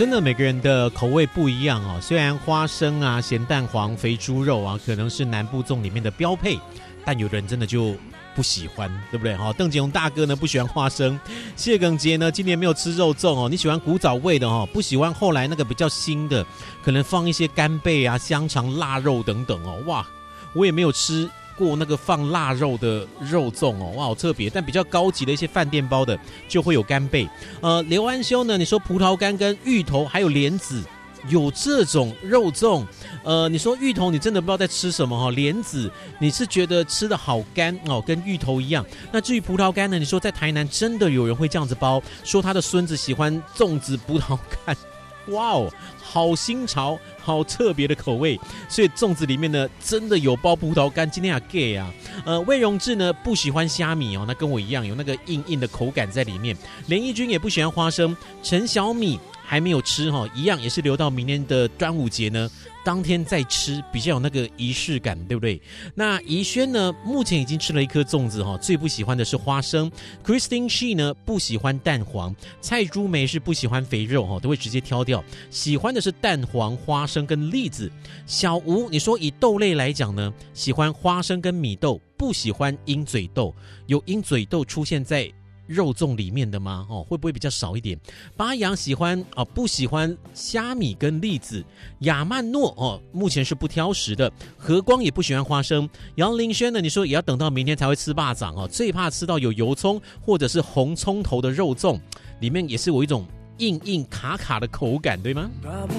真的每个人的口味不一样哦。虽然花生啊、咸蛋黄、肥猪肉啊，可能是南部粽里面的标配，但有的人真的就不喜欢，对不对？邓杰荣大哥呢不喜欢花生，谢耿杰呢今年没有吃肉粽哦。你喜欢古早味的哦，不喜欢后来那个比较新的，可能放一些干贝啊、香肠、腊肉等等哦。哇，我也没有吃过那个放腊肉的肉粽哦，哇，好特别。但比较高级的一些饭店包的就会有干贝。刘安修呢，你说葡萄干跟芋头还有莲子。有这种肉粽，你说芋头你真的不知道在吃什么哈，莲子你是觉得吃的好干哦，跟芋头一样。那至于葡萄干呢，你说在台南真的有人会这样子包，说他的孙子喜欢粽子葡萄干，哇哦，好新潮，好特别的口味。所以粽子里面呢，真的有包葡萄干，今天啊 gay 啊。魏荣志呢不喜欢虾米哦，那跟我一样有那个硬硬的口感在里面。连义君也不喜欢花生，陈小米还没有吃哈，一样也是留到明年的端午节呢，当天再吃，比较有那个仪式感，对不对？那怡轩呢，目前已经吃了一颗粽子哈，最不喜欢的是花生。Christine She 呢不喜欢蛋黄，蔡珠梅是不喜欢肥肉哈，都会直接挑掉，喜欢的是蛋黄、花生跟栗子。小吴，你说以豆类来讲呢，喜欢花生跟米豆，不喜欢鹰嘴豆，有鹰嘴豆出现在肉粽里面的吗？会不会比较少一点？巴阳喜欢不喜欢虾米跟栗子。亚曼诺目前是不挑食的。和光也不喜欢花生。杨林轩呢，你说也要等到明天才会吃霸掌最怕吃到有油葱或者是红葱头的肉粽，里面也是有一种硬硬卡卡的口感，对吗？